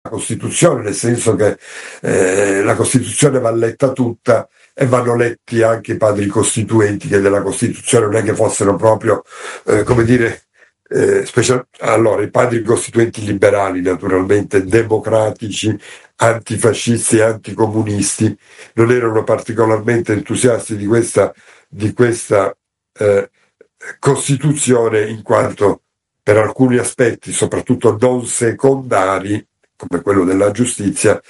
Costituzione, nel senso che la Costituzione va letta tutta e vanno letti anche i padri costituenti, che della Costituzione non è che fossero proprio, come dire, allora i padri costituenti liberali, naturalmente democratici, antifascisti e anticomunisti, non erano particolarmente entusiasti di questa Costituzione, in quanto per alcuni aspetti, soprattutto non secondari, come quello della giustizia,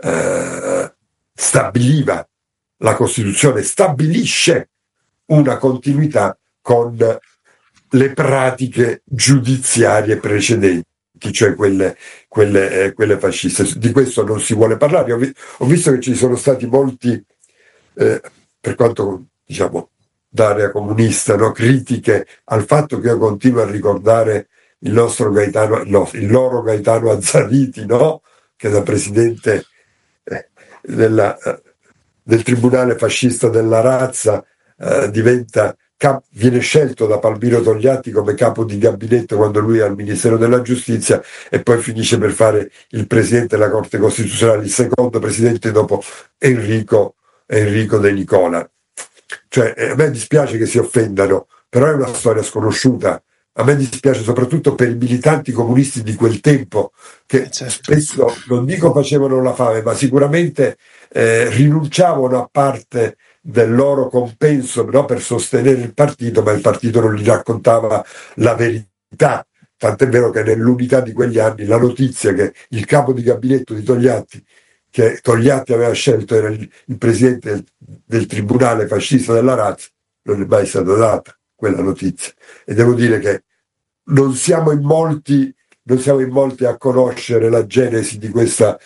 la Costituzione stabilisce una continuità con le pratiche giudiziarie precedenti, cioè quelle fasciste. Di questo non si vuole parlare. Ho visto che ci sono stati molti, per quanto diciamo d'area comunista, no, critiche al fatto che io continuo a ricordare il nostro Gaetano, no, il loro Gaetano Azzariti, no, che da presidente del tribunale fascista della razza viene scelto da Palmiro Togliatti come capo di gabinetto quando lui è al Ministero della Giustizia, e poi finisce per fare il presidente della Corte Costituzionale, il secondo presidente dopo Enrico De Nicola. Cioè, a me dispiace che si offendano, però è una storia sconosciuta. A me dispiace soprattutto per i militanti comunisti di quel tempo, che spesso, non dico facevano la fame, ma sicuramente rinunciavano a parte del loro compenso, no, per sostenere il partito, ma il partito non gli raccontava la verità. Tant'è vero che nell'unità di quegli anni la notizia che il capo di gabinetto di Togliatti, che Togliatti aveva scelto, era il presidente del tribunale fascista della razza, non è mai stata data quella notizia. E devo dire che non siamo in molti a conoscere la genesi di questa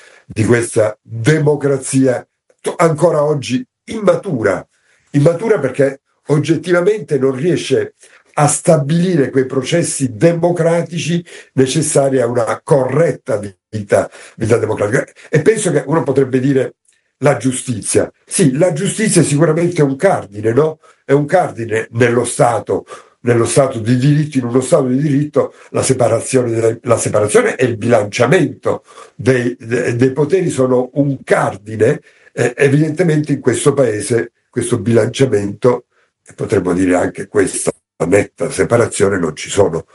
democrazia ancora oggi immatura perché oggettivamente non riesce a stabilire quei processi democratici necessari a una corretta vita democratica. E penso che uno potrebbe dire la giustizia. Sì, la giustizia è sicuramente un cardine, no? È un cardine nello Stato di diritto. In uno Stato di diritto la separazione e il bilanciamento dei poteri sono un cardine. Evidentemente in questo paese questo bilanciamento, e potremmo dire anche questa netta separazione, non ci sono.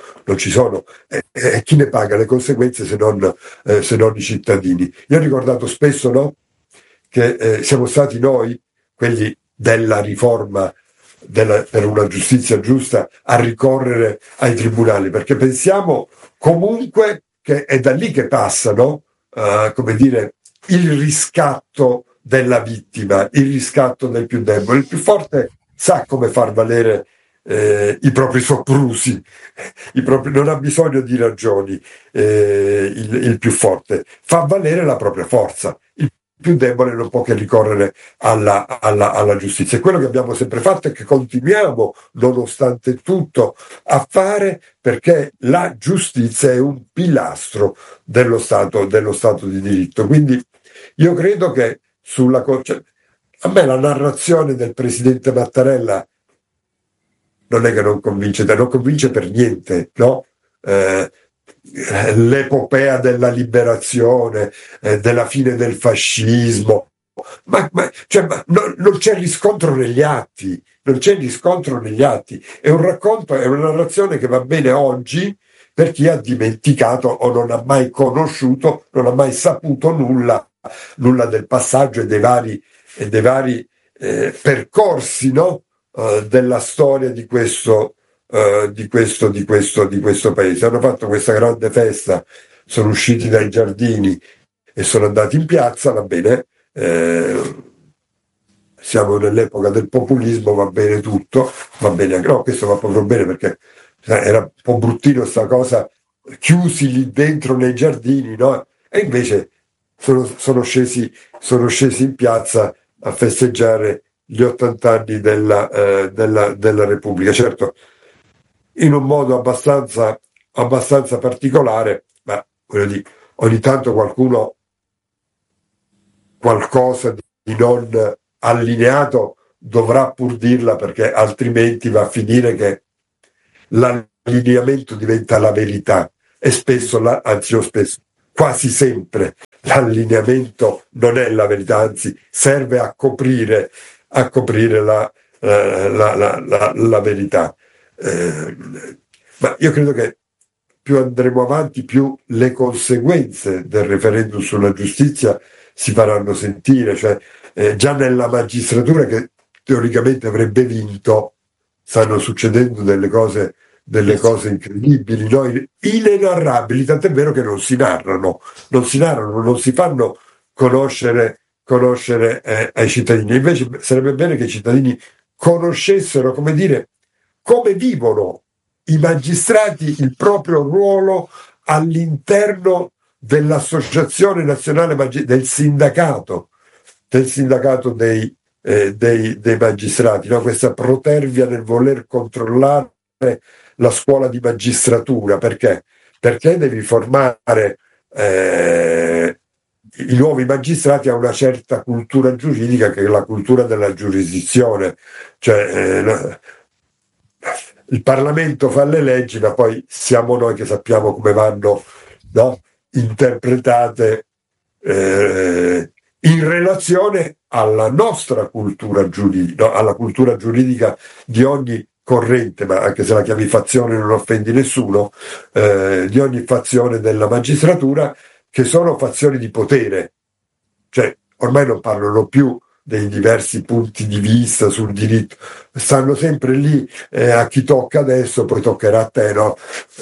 Chi ne paga le conseguenze se non i cittadini? Io ho ricordato spesso, no, che siamo stati noi, quelli della riforma per una giustizia giusta, a ricorrere ai tribunali, perché pensiamo comunque che è da lì che passa, no? Come dire, il riscatto della vittima, il riscatto del più debole. Il più forte sa come far valere i propri soprusi, non ha bisogno di ragioni. Il più forte fa valere la propria forza. Il più debole non può che ricorrere alla giustizia. E quello che abbiamo sempre fatto e che continuiamo, nonostante tutto, a fare, perché la giustizia è un pilastro dello Stato di diritto. Quindi io credo che a me la narrazione del presidente Mattarella non è che non convince per niente, no? L'epopea della liberazione, della fine del fascismo, ma non c'è riscontro negli atti, è un racconto, è una narrazione che va bene oggi per chi ha dimenticato o non ha mai conosciuto, non ha mai saputo nulla del passaggio e dei vari percorsi, no? Della storia di questo paese. Hanno fatto questa grande festa, sono usciti dai giardini e sono andati in piazza, va bene, siamo nell'epoca del populismo, va bene tutto, va bene, no, questo va proprio bene, perché era un po' bruttino sta cosa, chiusi lì dentro nei giardini, no? E invece sono scesi in piazza a festeggiare gli 80 anni della Repubblica, certo in un modo abbastanza particolare, ma voglio dire, ogni tanto qualcosa di non allineato dovrà pur dirla, perché altrimenti va a finire che l'allineamento diventa la verità, e spesso quasi sempre l'allineamento non è la verità, anzi serve a coprire la verità. Ma io credo che più andremo avanti, più le conseguenze del referendum sulla giustizia si faranno sentire. Cioè, già nella magistratura, che teoricamente avrebbe vinto, stanno succedendo delle cose incredibili, no? Inenarrabili, tant'è vero che non si narrano, non si fanno conoscere ai cittadini. Invece sarebbe bene che i cittadini conoscessero, come dire, come vivono i magistrati il proprio ruolo all'interno dell'Associazione Nazionale del sindacato dei magistrati, no? Questa protervia nel voler controllare la scuola di magistratura. Perché devi formare i nuovi magistrati a una certa cultura giuridica, che è la cultura della giurisdizione. Cioè, il Parlamento fa le leggi, ma poi siamo noi che sappiamo come vanno, no, interpretate in relazione alla nostra cultura giuridica, no, alla cultura giuridica di ogni corrente, ma anche se la chiami fazione non offendi nessuno, di ogni fazione della magistratura, che sono fazioni di potere. Cioè, ormai non parlano più dei diversi punti di vista sul diritto, stanno sempre lì, a chi tocca adesso, poi toccherà a te, no?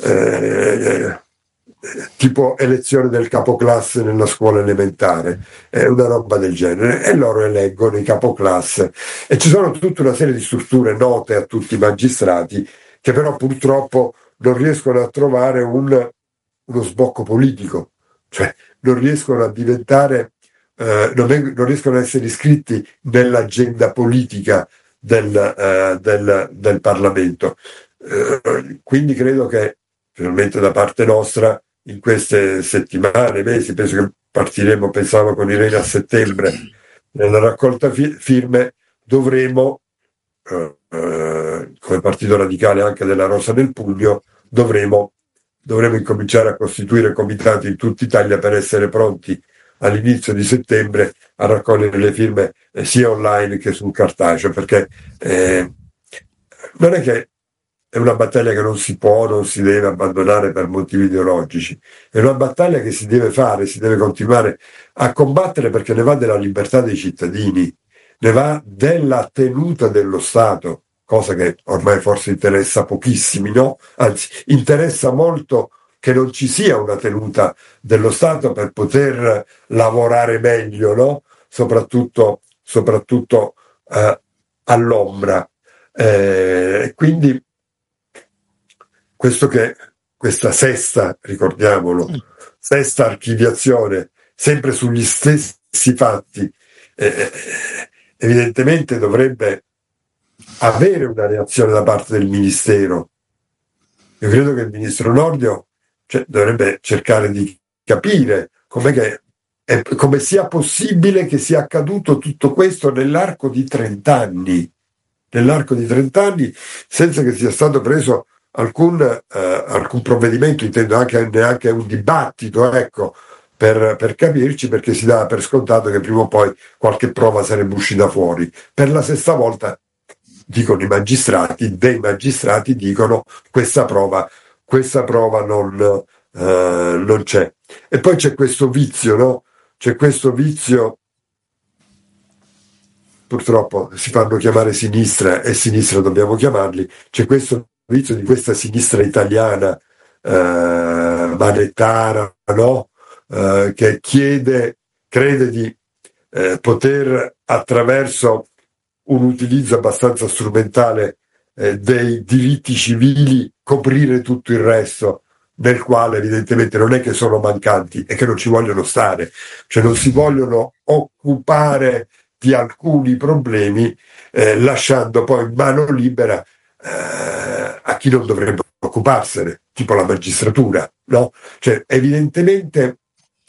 Tipo elezione del capoclasse nella scuola elementare, una roba del genere, e loro eleggono i capoclasse, e ci sono tutta una serie di strutture note a tutti i magistrati, che però purtroppo non riescono a trovare uno sbocco politico, cioè non riescono a diventare, non riescono a essere iscritti nell'agenda politica del Parlamento. Quindi credo che, finalmente da parte nostra, in queste settimane, mesi, penso che pensavo con Irene a settembre, nella raccolta firme, dovremo, come Partito Radicale anche della Rosa del Pugno, dovremo incominciare a costituire comitati in tutta Italia per essere pronti all'inizio di settembre a raccogliere le firme, sia online che sul cartaceo, perché non è che è una battaglia che non si deve abbandonare per motivi ideologici, è una battaglia che si deve fare, si deve continuare a combattere, perché ne va della libertà dei cittadini, ne va della tenuta dello Stato, cosa che ormai forse interessa pochissimi, no? Anzi, interessa molto che non ci sia una tenuta dello Stato per poter lavorare meglio, no? Soprattutto all'ombra. Quindi questa sesta, ricordiamolo, sesta archiviazione, sempre sugli stessi fatti, evidentemente dovrebbe avere una reazione da parte del Ministero. Io credo che il Ministro Nordio, dovrebbe cercare di capire come sia possibile che sia accaduto tutto questo nell'arco di 30 anni, senza che sia stato preso alcun provvedimento, intendo neanche un dibattito, ecco, per capirci, perché si dava per scontato che prima o poi qualche prova sarebbe uscita fuori. Per la sesta volta, dicono dei magistrati dicono questa prova non c'è. E poi c'è questo vizio, no? C'è questo vizio, purtroppo si fanno chiamare sinistra, e sinistra dobbiamo chiamarli, c'è questo vizio di questa sinistra italiana, manettara, no? Che crede di poter, attraverso un utilizzo abbastanza strumentale dei diritti civili, coprire tutto il resto, nel quale evidentemente non è che sono mancanti, è che non ci vogliono stare, cioè non si vogliono occupare di alcuni problemi, lasciando poi mano libera a chi non dovrebbe occuparsene, tipo la magistratura, no? Cioè evidentemente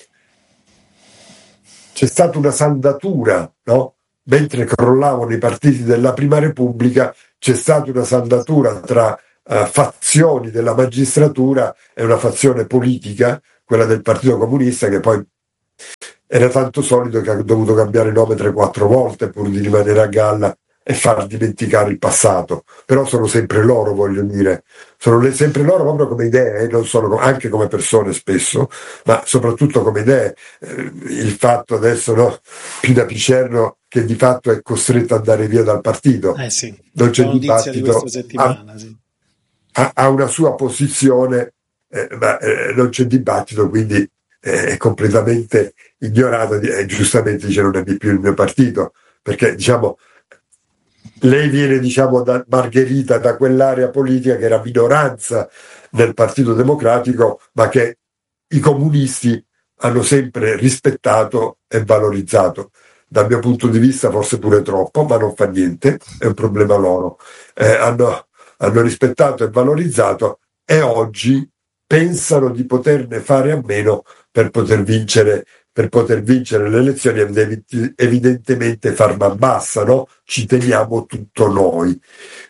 c'è stata una saldatura, no? Mentre crollavano i partiti della Prima Repubblica, c'è stata una saldatura tra fazioni della magistratura e una fazione politica, quella del Partito Comunista, che poi era tanto solido che ha dovuto cambiare nome 3-4 volte pur di rimanere a galla e far dimenticare il passato. Però sono sempre loro, voglio dire, sono sempre loro proprio come idee, non solo anche come persone spesso, ma soprattutto come idee. Il fatto adesso, no, Pina Picerno, che di fatto è costretto ad andare via dal partito, Sì, non la c'è notizia di questa dibattito, settimana, sì. ha una sua posizione, ma non c'è dibattito, quindi è completamente ignorato e giustamente dice non è più il mio partito, perché diciamo lei viene, diciamo, da Margherita, da quell'area politica che era minoranza nel Partito Democratico, ma che i comunisti hanno sempre rispettato e valorizzato. Dal mio punto di vista forse pure troppo, ma non fa niente, è un problema loro. Hanno rispettato e valorizzato e oggi pensano di poterne fare a meno per poter vincere le elezioni, evidentemente far man bassa, no? Ci teniamo tutto noi.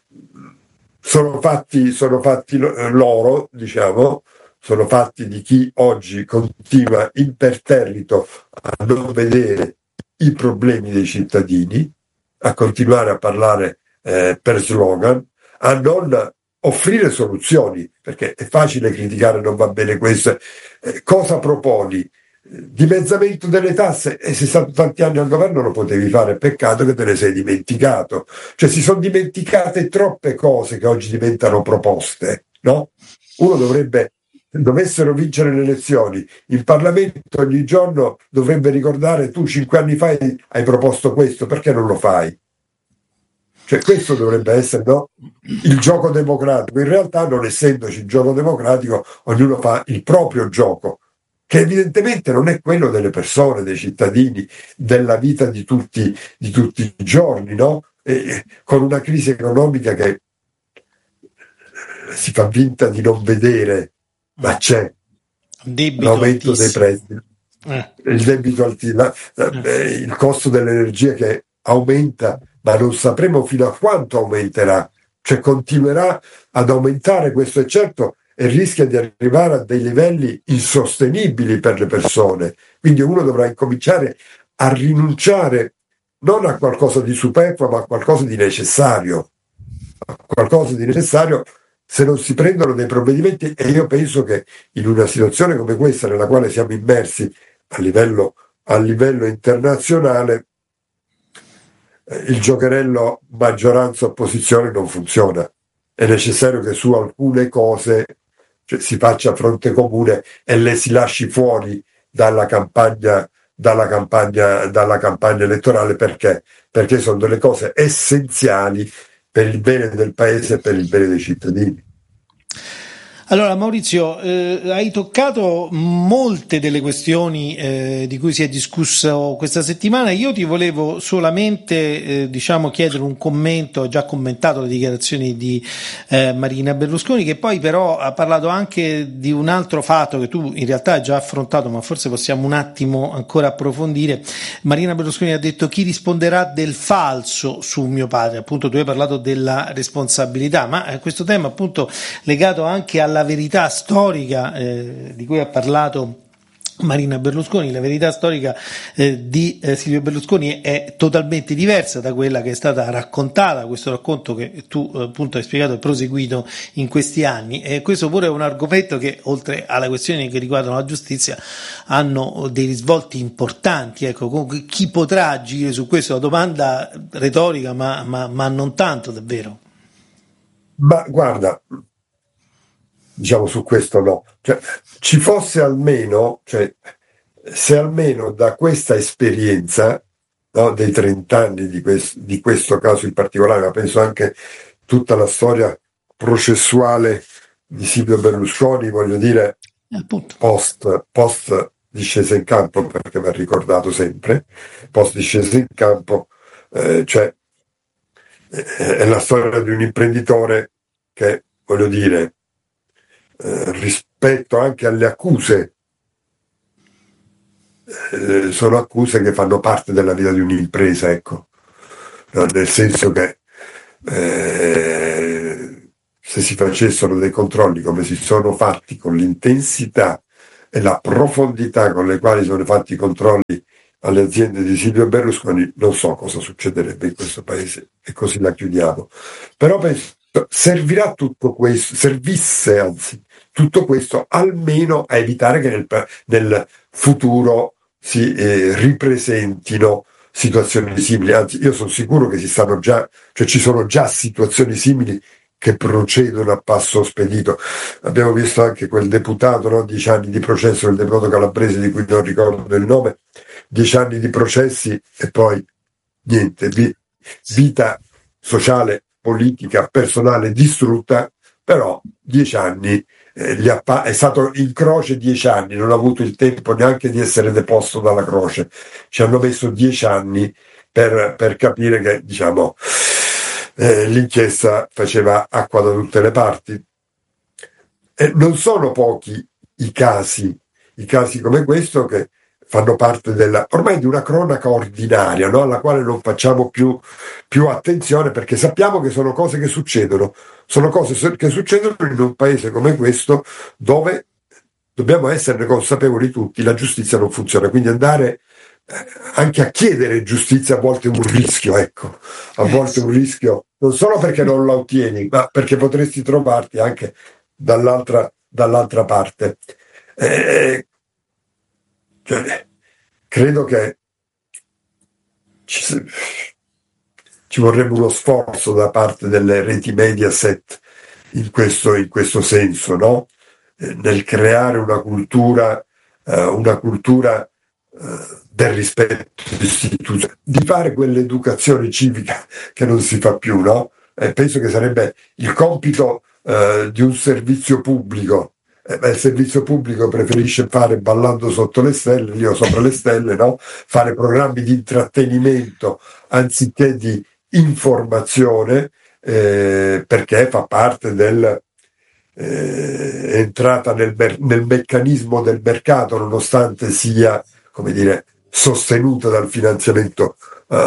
Sono fatti loro, diciamo, sono fatti di chi oggi continua imperterrito a non vedere i problemi dei cittadini, a continuare a parlare per slogan, a non offrire soluzioni, perché è facile criticare, non va bene questo. Cosa proponi? Dimezzamento delle tasse, e sei stato tanti anni al governo lo potevi fare, peccato che te ne sei dimenticato. Cioè si sono dimenticate troppe cose che oggi diventano proposte, no? Uno dovessero vincere le elezioni, il Parlamento ogni giorno dovrebbe ricordare: tu 5 anni fa hai proposto questo, perché non lo fai? Cioè questo dovrebbe essere, no, il gioco democratico. In realtà, non essendoci il gioco democratico, ognuno fa il proprio gioco, che evidentemente non è quello delle persone, dei cittadini, della vita di tutti i giorni, no? Con una crisi economica che si fa finta di non vedere, ma c'è Debito l'aumento dei altissimo. prezzi, il debito altissimo, il costo dell'energia che aumenta, ma non sapremo fino a quanto aumenterà, cioè continuerà ad aumentare, questo è certo, e rischia di arrivare a dei livelli insostenibili per le persone. Quindi uno dovrà incominciare a rinunciare non a qualcosa di superfluo, ma a qualcosa di necessario. Qualcosa di necessario se non si prendono dei provvedimenti, e io penso che in una situazione come questa, nella quale siamo immersi a livello internazionale, il giocherello maggioranza-opposizione non funziona. È necessario che su alcune cose, cioè, si faccia fronte comune e le si lasci fuori dalla campagna elettorale, perché sono delle cose essenziali per il bene del paese e per il bene dei cittadini. Allora Maurizio, hai toccato molte delle questioni di cui si è discusso questa settimana. Io ti volevo solamente diciamo chiedere un commento. Ho già commentato le dichiarazioni di Marina Berlusconi, che poi però ha parlato anche di un altro fatto che tu in realtà hai già affrontato, ma forse possiamo un attimo ancora approfondire. Marina Berlusconi ha detto: chi risponderà del falso su mio padre? Appunto tu hai parlato della responsabilità, ma questo tema appunto legato anche alla verità storica di cui ha parlato Marina Berlusconi. La verità storica di Silvio Berlusconi è totalmente diversa da quella che è stata raccontata, questo racconto che tu appunto hai spiegato e proseguito in questi anni, e questo pure è un argomento che, oltre alle questioni che riguardano la giustizia, hanno dei risvolti importanti. Ecco, chi potrà agire su questo? È una domanda retorica, ma non tanto, davvero. Ma guarda, diciamo su questo no, cioè, ci fosse almeno, cioè, se almeno da questa esperienza, no, dei 30 anni di questo caso in particolare, ma penso anche tutta la storia processuale di Silvio Berlusconi, voglio dire, Appunto. post discesa in campo, perché va ricordato sempre, post discesa in campo, cioè, è la storia di un imprenditore che, voglio dire, rispetto anche alle accuse, sono accuse che fanno parte della vita di un'impresa, ecco. No, nel senso che se si facessero dei controlli come si sono fatti, con l'intensità e la profondità con le quali sono fatti i controlli alle aziende di Silvio Berlusconi, non so cosa succederebbe in questo paese, e così la chiudiamo. Però penso servirà tutto questo, servisse anzi tutto questo almeno a evitare che nel futuro si ripresentino situazioni simili. Anzi, io sono sicuro che ci sono già situazioni simili che procedono a passo spedito. Abbiamo visto anche quel deputato, no? 10 anni di processo, quel deputato calabrese di cui non ricordo il nome, 10 anni di processi e poi niente, vita sociale, politica, personale distrutta, però 10 anni, è stato in croce 10 anni, non ha avuto il tempo neanche di essere deposto dalla croce. Ci hanno messo 10 anni per capire che, diciamo, l'inchiesta faceva acqua da tutte le parti. Non sono pochi i casi come questo che fanno parte ormai di una cronaca ordinaria, no? Alla quale non facciamo più attenzione, perché sappiamo che sono cose che succedono in un paese come questo, dove dobbiamo esserne consapevoli tutti, la giustizia non funziona, quindi andare anche a chiedere giustizia a volte è un rischio, ecco, a volte è un rischio, non solo perché non la ottieni, ma perché potresti trovarti anche dall'altra parte. Cioè, credo che ci vorrebbe uno sforzo da parte delle reti Mediaset in questo senso, no? Nel creare una cultura del rispetto dell'istituzione, di fare quell'educazione civica che non si fa più, no? Penso che sarebbe il compito di un servizio pubblico. Il servizio pubblico preferisce fare Ballando sotto le stelle, io sopra le stelle, no? Fare programmi di intrattenimento anziché di informazione, perché fa parte entrata nel meccanismo del mercato, nonostante sia, come dire, sostenuta dal finanziamento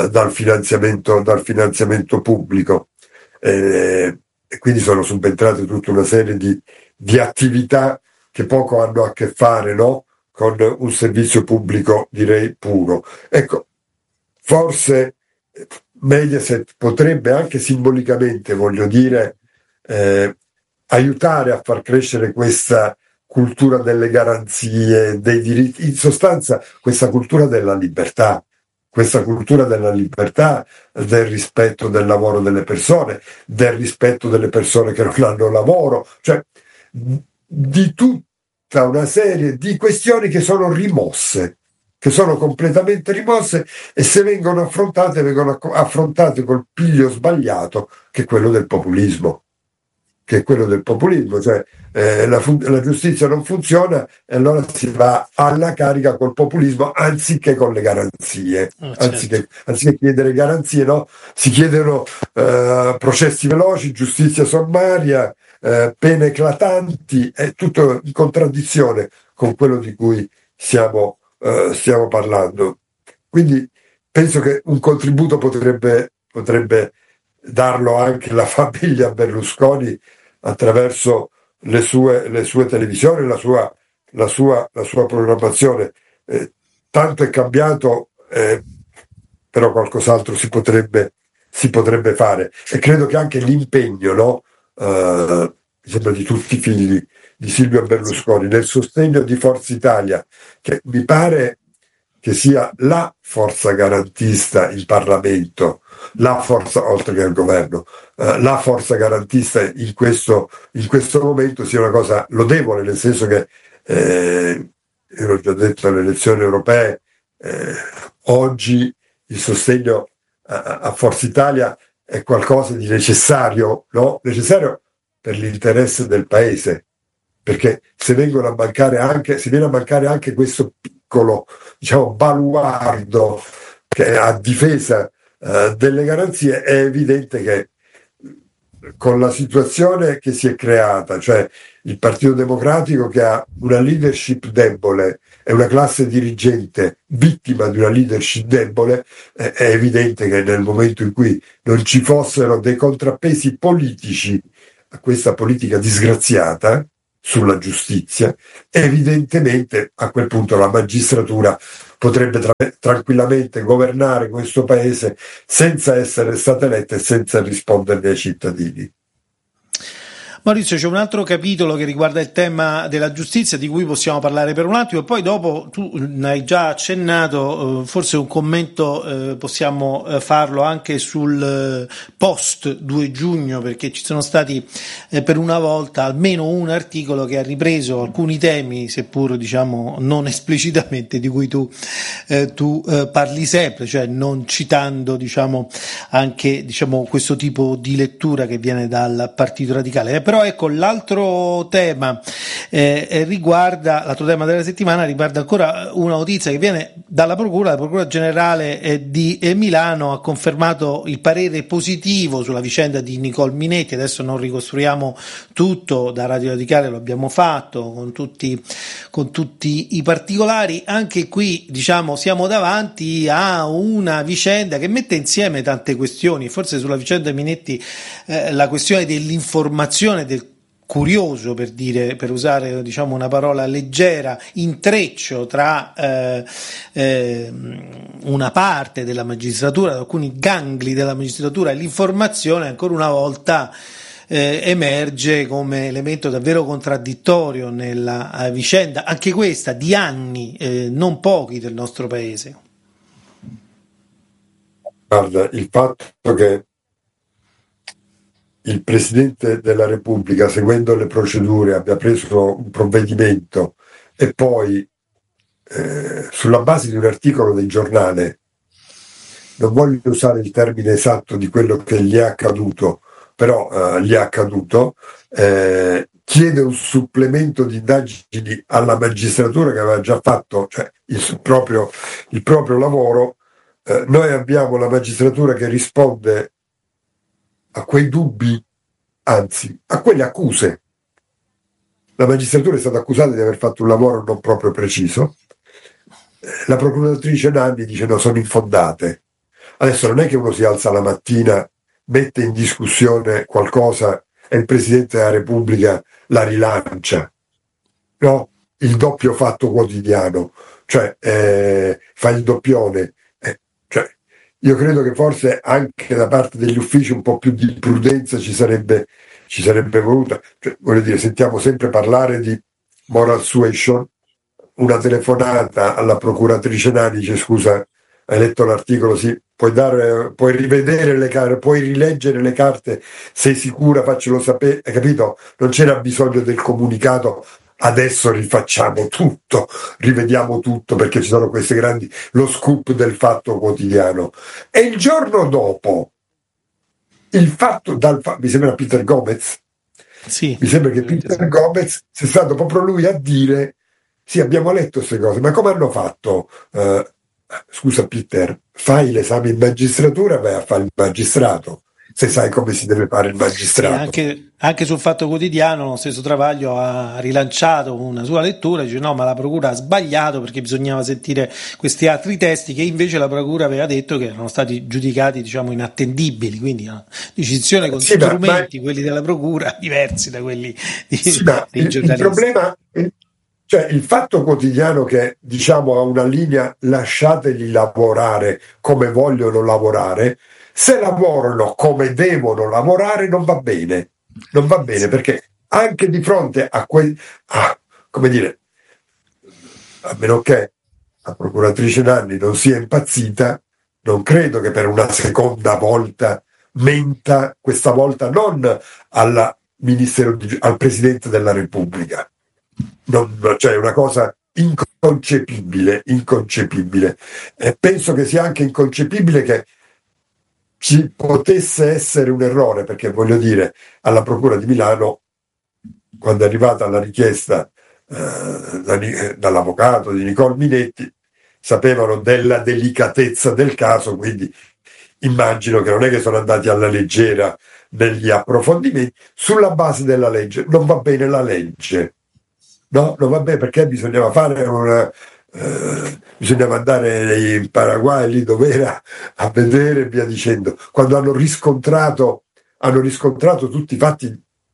pubblico. E quindi sono subentrate tutta una serie di attività che poco hanno a che fare, no? Con un servizio pubblico, direi, puro. Ecco, forse Mediaset potrebbe anche simbolicamente, voglio dire, aiutare a far crescere questa cultura delle garanzie, dei diritti, in sostanza questa cultura della libertà, del rispetto del lavoro delle persone, del rispetto delle persone che non hanno lavoro, cioè di tutta una serie di questioni che sono completamente rimosse, e se vengono affrontate col piglio sbagliato, che è quello del populismo. Cioè la giustizia non funziona e allora si va alla carica col populismo anziché con le garanzie. Certo. Anziché chiedere garanzie, no? Si chiedono processi veloci, giustizia sommaria, pene eclatanti, è tutto in contraddizione con quello di cui stiamo parlando. Quindi penso che un contributo potrebbe darlo anche la famiglia Berlusconi attraverso le sue televisioni, la sua programmazione. Tanto è cambiato, però qualcos'altro si potrebbe fare, e credo che anche l'impegno, no? Mi sembra di tutti i figli di Silvio Berlusconi nel sostegno di Forza Italia, che mi pare che sia la forza garantista in Parlamento, la forza, oltre che il governo, la forza garantista in questo momento, sia una cosa lodevole, nel senso che, io l'ho già detto alle elezioni europee, oggi il sostegno a Forza Italia è qualcosa di necessario, no? Necessario per l'interesse del paese, perché se viene a mancare anche questo piccolo, diciamo, baluardo che è a difesa delle garanzie, è evidente che con la situazione che si è creata, cioè il Partito Democratico che ha una leadership debole e una classe dirigente vittima di una leadership debole, è evidente che nel momento in cui non ci fossero dei contrappesi politici a questa politica disgraziata, sulla giustizia, evidentemente a quel punto la magistratura potrebbe tranquillamente governare questo paese senza essere stata eletta e senza rispondere ai cittadini. Maurizio, c'è un altro capitolo che riguarda il tema della giustizia di cui possiamo parlare per un attimo e poi dopo tu hai già accennato, forse un commento possiamo farlo anche sul post 2 giugno perché ci sono stati per una volta almeno un articolo che ha ripreso alcuni temi, seppur diciamo non esplicitamente, di cui tu parli sempre, cioè non citando diciamo anche diciamo questo tipo di lettura che viene dal Partito Radicale. Però ecco, l'altro tema l'altro tema della settimana riguarda ancora una notizia che viene dalla Procura. La Procura Generale di Milano ha confermato il parere positivo sulla vicenda di Nicole Minetti. Adesso non ricostruiamo tutto, da Radio Radicale lo abbiamo fatto con tutti i particolari. Anche qui diciamo siamo davanti a una vicenda che mette insieme tante questioni. Forse sulla vicenda Minetti la questione dell'informazione, del curioso, per usare diciamo una parola leggera, intreccio tra una parte della magistratura, alcuni gangli della magistratura e l'informazione, ancora una volta emerge come elemento davvero contraddittorio nella vicenda, anche questa di anni, non pochi, del nostro paese. Guarda, il fatto che il Presidente della Repubblica, seguendo le procedure, abbia preso un provvedimento e poi sulla base di un articolo del giornale, non voglio usare il termine esatto di quello che gli è accaduto, però gli è accaduto, chiede un supplemento di indagini alla magistratura che aveva già fatto, cioè il proprio lavoro. Noi abbiamo la magistratura che risponde a quei dubbi, anzi a quelle accuse. La magistratura è stata accusata di aver fatto un lavoro non proprio preciso. La procuratrice Nanni dice no, sono infondate. Adesso non è che uno si alza la mattina, mette in discussione qualcosa e il Presidente della Repubblica la rilancia, no? Il doppio fatto quotidiano, cioè fa il doppione. Cioè, io credo che forse anche da parte degli uffici un po' più di prudenza ci sarebbe voluta. Cioè, voglio dire, sentiamo sempre parlare di moral suasion, una telefonata alla procuratrice Nani dice scusa, hai letto l'articolo? Sì, puoi rivedere le carte, puoi rileggere le carte, sei sicura, faccelo sapere, hai capito? Non c'era bisogno del comunicato, adesso rifacciamo tutto, rivediamo tutto perché ci sono queste grandi, lo scoop del Fatto Quotidiano. E il giorno dopo, mi sembra Peter Gomez, sì, mi sembra che Peter Gomez sia stato proprio lui a dire sì, abbiamo letto queste cose, ma come hanno fatto? Scusa Peter, fai l'esame in magistratura, vai a fare il magistrato, se sai come si deve fare il magistrato. Sì, anche sul Fatto Quotidiano lo stesso Travaglio ha rilanciato una sua lettura, dice no, ma la procura ha sbagliato perché bisognava sentire questi altri testi che invece la procura aveva detto che erano stati giudicati diciamo inattendibili, quindi una decisione con strumenti, quelli della procura, diversi da quelli dei giornalisti. Il problema, cioè il Fatto Quotidiano che diciamo ha una linea lasciateli lavorare come vogliono lavorare, se lavorano come devono lavorare non va bene perché anche di fronte a come dire, a meno che la procuratrice Nanni non sia impazzita, non credo che per una seconda volta menta, questa volta non al Presidente della Repubblica. Cioè una cosa inconcepibile. Penso che sia anche inconcepibile che ci potesse essere un errore, perché voglio dire, alla Procura di Milano, quando è arrivata la richiesta dall'avvocato di Nicole Minetti, sapevano della delicatezza del caso, quindi immagino che non è che sono andati alla leggera negli approfondimenti. Sulla base della legge, non va bene la legge. No, non va bene perché bisognava fare bisognava andare in Paraguay, lì dove era, a vedere e via dicendo. Quando hanno riscontrato tutti i fatti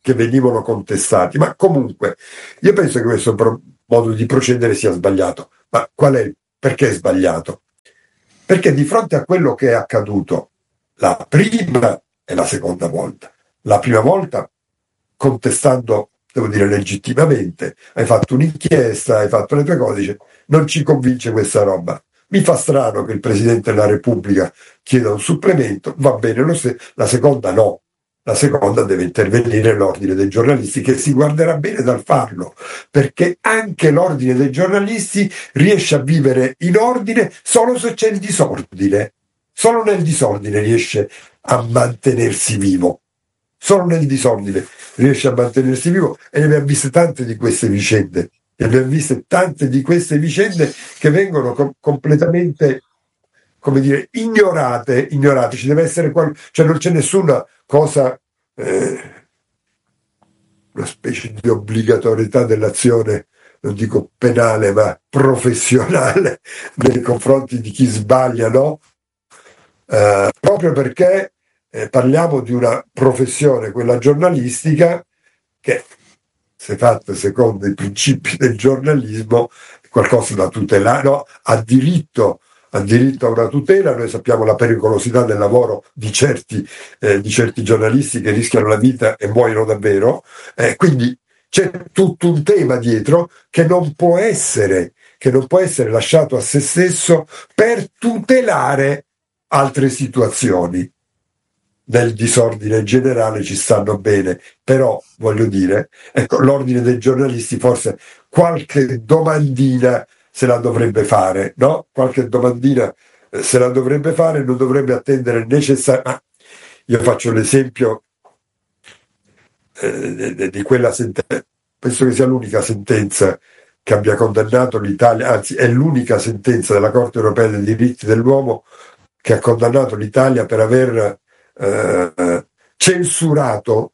che venivano contestati. Ma comunque, io penso che questo modo di procedere sia sbagliato. Ma perché è sbagliato? Perché di fronte a quello che è accaduto la prima e la seconda volta, la prima volta contestando, devo dire legittimamente, hai fatto un'inchiesta, hai fatto le tue cose, dice, non ci convince questa roba. Mi fa strano che il Presidente della Repubblica chieda un supplemento, va bene lo stesso, la seconda no. La seconda deve intervenire l'ordine dei giornalisti, che si guarderà bene dal farlo, perché anche l'ordine dei giornalisti riesce a vivere in ordine solo se c'è il disordine. Solo nel disordine riesce a mantenersi vivo. Solo nel disordine riesce a mantenersi vivo, e ne abbiamo viste tante di queste vicende. Ne abbiamo viste tante di queste vicende che vengono completamente, come dire, ignorate. Ci deve essere cioè non c'è nessuna cosa, una specie di obbligatorietà dell'azione, non dico penale, ma professionale nei confronti di chi sbaglia, no? Proprio perché parliamo di una professione, quella giornalistica, che, se fatta secondo i principi del giornalismo, è qualcosa da tutelare, no? Ha diritto a una tutela. Noi sappiamo la pericolosità del lavoro di certi giornalisti che rischiano la vita e muoiono davvero, quindi c'è tutto un tema dietro che non può essere lasciato a se stesso per tutelare altre situazioni. Nel disordine generale ci stanno bene, però voglio dire, ecco, l'ordine dei giornalisti forse qualche domandina se la dovrebbe fare, no? Qualche domandina se la dovrebbe fare, non dovrebbe attendere necessariamente. Io faccio l'esempio di quella sentenza, penso che sia l'unica sentenza che abbia condannato l'Italia, anzi è l'unica sentenza della Corte Europea dei Diritti dell'Uomo che ha condannato l'Italia per aver censurato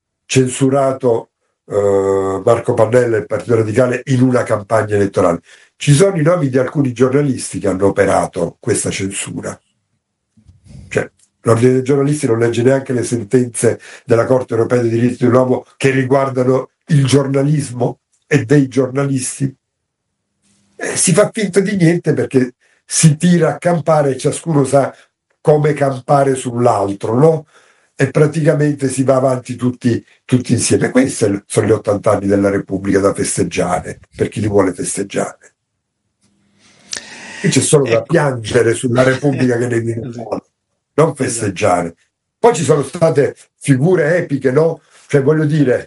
Marco Pannella e il Partito Radicale in una campagna elettorale. Ci sono i nomi di alcuni giornalisti che hanno operato questa censura. Cioè, l'ordine dei giornalisti non legge neanche le sentenze della Corte Europea dei Diritti dell'Uomo che riguardano il giornalismo e dei giornalisti. Si fa finta di niente perché si tira a campare e ciascuno sa come campare sull'altro, no? E praticamente si va avanti tutti insieme. Questi sono gli 80 anni della Repubblica da festeggiare, per chi li vuole festeggiare. Qui c'è solo da piangere sulla Repubblica che ne viene fuori, non festeggiare. Poi ci sono state figure epiche, no? Cioè, voglio dire,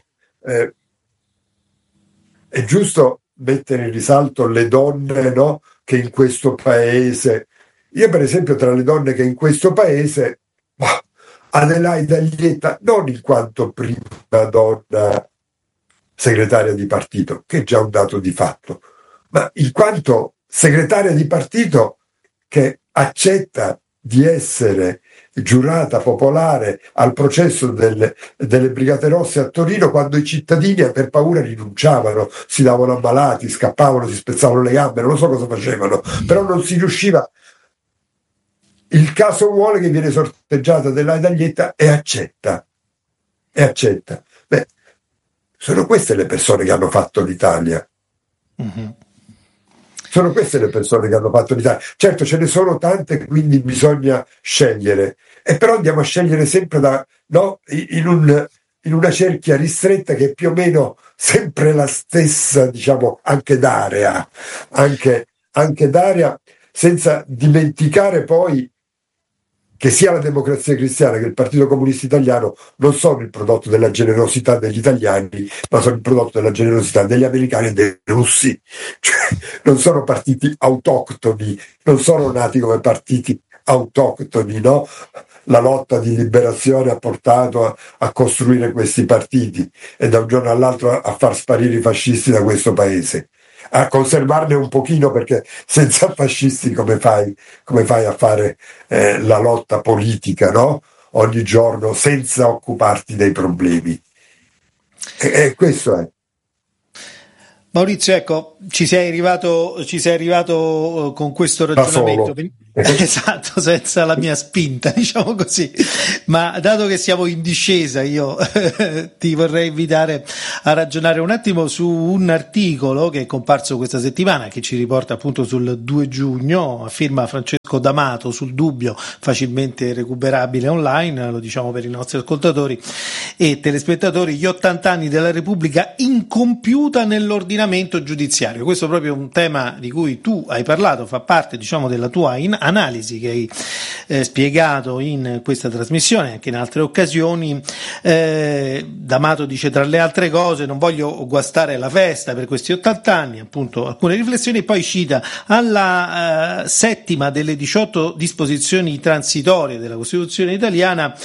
è giusto mettere in risalto le donne, no? Che in questo paese... Io per esempio tra le donne che in questo paese, Adelaida Aglietta, non in quanto prima donna segretaria di partito, che è già un dato di fatto, ma in quanto segretaria di partito che accetta di essere giurata popolare al processo delle Brigate Rosse a Torino, quando i cittadini per paura rinunciavano, si davano ammalati, scappavano, si spezzavano le gambe, non lo so cosa facevano, però non si riusciva. Il caso vuole che viene sorteggiata dell'Aglietta e accetta. Beh, sono queste le persone che hanno fatto l'Italia. Mm-hmm. Sono queste le persone che hanno fatto l'Italia. Certo, ce ne sono tante, quindi bisogna scegliere. E però andiamo a scegliere sempre in una cerchia ristretta che è più o meno sempre la stessa, diciamo, anche d'area, senza dimenticare poi che sia la Democrazia Cristiana che il Partito Comunista Italiano non sono il prodotto della generosità degli italiani, ma sono il prodotto della generosità degli americani e dei russi. Cioè, non sono partiti autoctoni, non sono nati come partiti autoctoni, no? La lotta di liberazione ha portato a costruire questi partiti e da un giorno all'altro a far sparire i fascisti da questo paese. A conservarne un pochino, perché senza fascisti come fai a fare la lotta politica, no? Ogni giorno senza occuparti dei problemi. E questo è. Maurizio, ecco, ci sei arrivato con questo ragionamento. Esatto, senza la mia spinta, diciamo così. Ma dato che siamo in discesa, io ti vorrei invitare a ragionare un attimo su un articolo che è comparso questa settimana, che ci riporta appunto sul 2 giugno, a firma Francesco D'Amato, sul Dubbio, facilmente recuperabile online, lo diciamo per i nostri ascoltatori e telespettatori: gli 80 anni della Repubblica incompiuta nell'ordinamento giudiziario. Questo è proprio un tema di cui tu hai parlato, fa parte, diciamo, della tua analisi che hai spiegato in questa trasmissione, anche in altre occasioni. D'Amato dice, tra le altre cose: non voglio guastare la festa per questi 80 anni, appunto alcune riflessioni, e poi cita alla settima delle 18 disposizioni transitorie della Costituzione italiana,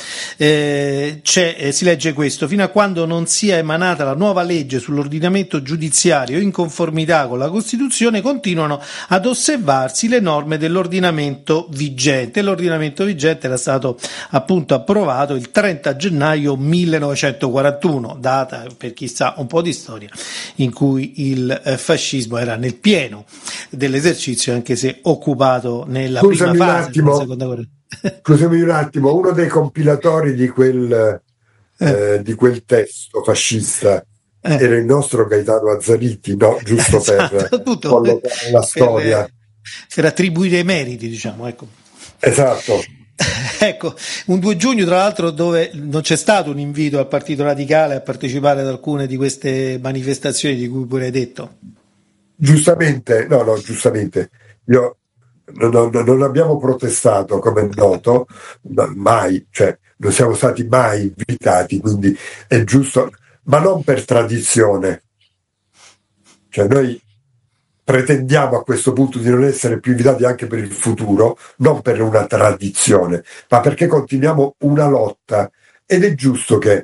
si legge questo: fino a quando non sia emanata la nuova legge sull'ordinamento giudiziario in conformità con la Costituzione, continuano ad osservarsi le norme dell'ordinamento vigente. L'ordinamento vigente era stato appunto approvato il 30 gennaio 1941, data, per chi sa un po' di storia, in cui il fascismo era nel pieno dell'esercizio, anche se occupato nella prima fase della seconda guerra. Scusami un attimo, uno dei compilatori di quel testo fascista era il nostro Gaetano Azzariti, no? Giusto, esatto, per collocare la storia. Per attribuire i meriti, diciamo, ecco. Esatto. Ecco, un 2 giugno tra l'altro dove non c'è stato un invito al Partito Radicale a partecipare ad alcune di queste manifestazioni di cui pure hai detto. Giustamente, io non abbiamo protestato, come è noto, mai, cioè non siamo stati mai invitati, quindi è giusto, ma non per tradizione, cioè noi pretendiamo a questo punto di non essere più invitati anche per il futuro, non per una tradizione, ma perché continuiamo una lotta, ed è giusto che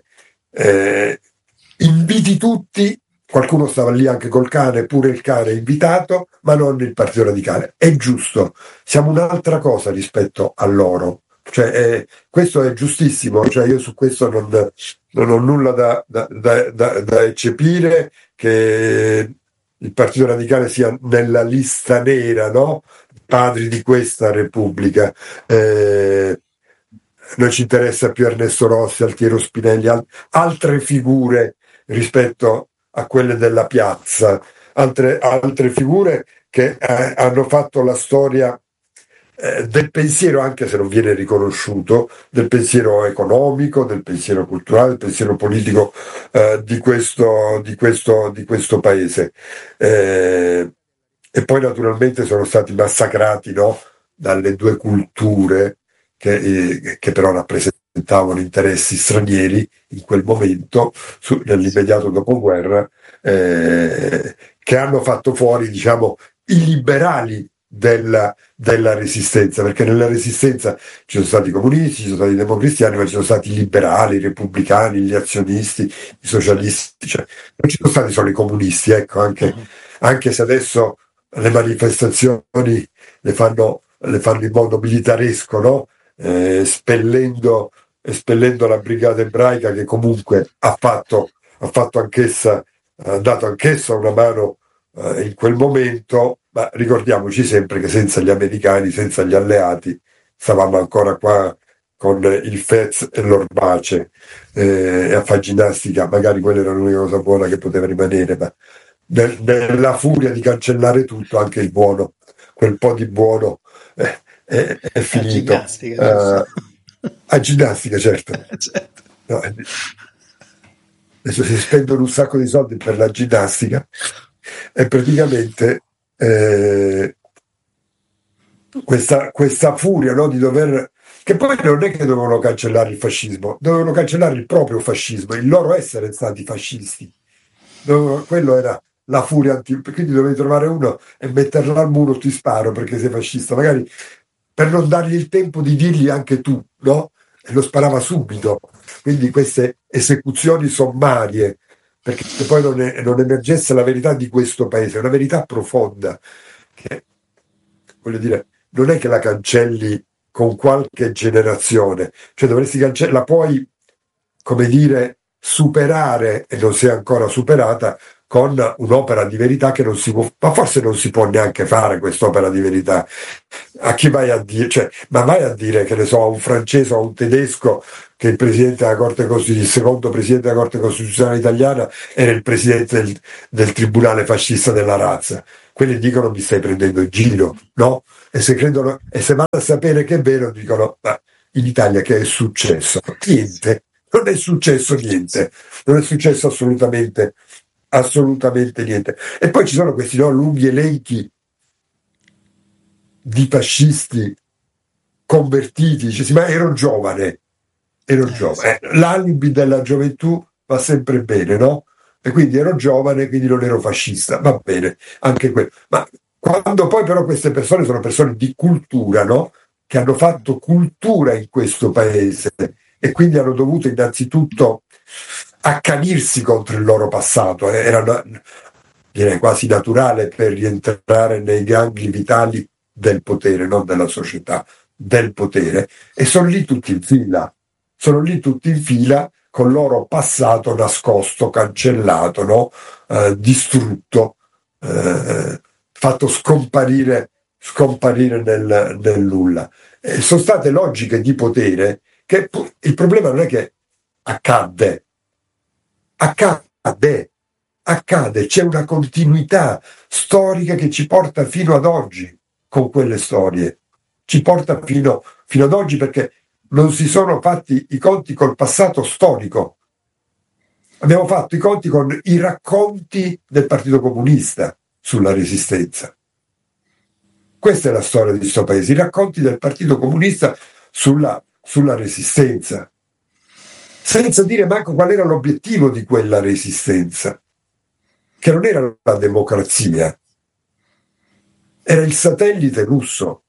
inviti tutti. Qualcuno stava lì anche col cane, pure il cane è invitato, ma non il Partito Radicale. È giusto, siamo un'altra cosa rispetto a loro. Cioè, questo è giustissimo, cioè io su questo non ho nulla da eccepire, che il Partito Radicale sia nella lista nera, no? Padri di questa Repubblica. Non ci interessa più Ernesto Rossi, Altiero Spinelli, altre figure rispetto a quelle della piazza, altre figure che hanno fatto la storia del pensiero, anche se non viene riconosciuto, del pensiero economico, del pensiero culturale, del pensiero politico di questo paese. E poi naturalmente sono stati massacrati, no? Dalle due culture che però rappresentavano interessi stranieri in quel momento, nell'immediato dopoguerra, che hanno fatto fuori, diciamo, i liberali della resistenza, perché nella resistenza ci sono stati i comunisti, ci sono stati i democristiani, ma ci sono stati i liberali, i repubblicani, gli azionisti, i socialisti, cioè non ci sono stati solo i comunisti, ecco, anche se adesso le manifestazioni le fanno in modo militaresco, no? Espellendo la brigata ebraica, che comunque ha dato anch'essa una mano in quel momento, ma ricordiamoci sempre che senza gli americani, senza gli alleati, stavamo ancora qua con il Fez e l'Orbace e a fare ginnastica. Magari quella era l'unica cosa buona che poteva rimanere, ma nella furia di cancellare tutto, anche il buono, quel po' di buono è finito. A ginnastica, certo. Certo. No, adesso si spendono un sacco di soldi per la ginnastica e praticamente questa furia, no, di dover, che poi non è che dovevano cancellare il fascismo, dovevano cancellare il proprio fascismo, il loro essere stati fascisti. Quello era la furia quindi dovevi trovare uno e metterlo al muro, ti sparo perché sei fascista, magari per non dargli il tempo di dirgli anche tu, no? E lo sparava subito. Quindi queste esecuzioni sommarie, perché poi non emergesse la verità di questo paese, una verità profonda, che, voglio dire, non è che la cancelli con qualche generazione, cioè dovresti la puoi, come dire, superare, e non sei ancora superata, con un'opera di verità che non si può, ma forse non si può neanche fare quest'opera di verità. A chi vai a dire, cioè, ma vai a dire, che ne so, a un francese o a un tedesco che il secondo presidente della Corte Costituzionale italiana era il presidente del Tribunale fascista della razza. Quelli dicono: mi stai prendendo in giro, no? E se vanno a sapere che è vero, dicono: ma in Italia che è successo? Niente, non è successo niente, non è successo assolutamente niente. E poi ci sono questi, no, lunghi elenchi di fascisti convertiti, dice: sì, ma ero giovane. L'alibi della gioventù va sempre bene, no? E quindi ero giovane, quindi non ero fascista, va bene, anche quello. Ma quando poi però queste persone sono persone di cultura, no? Che hanno fatto cultura in questo paese e quindi hanno dovuto innanzitutto accanirsi contro il loro passato, era direi quasi naturale per rientrare nei gangli vitali del potere, non della società, del potere, e sono lì tutti in fila, con il loro passato nascosto, cancellato, no? Distrutto, fatto scomparire nel nulla. Sono state logiche di potere che il problema non è che accade, c'è una continuità storica che ci porta fino ad oggi con quelle storie, ci porta fino ad oggi perché non si sono fatti i conti col passato storico. Abbiamo fatto i conti con i racconti del Partito Comunista sulla Resistenza. Questa è la storia di questo paese, i racconti del Partito Comunista sulla Resistenza, senza dire manco qual era l'obiettivo di quella Resistenza, che non era la democrazia, era il satellite russo.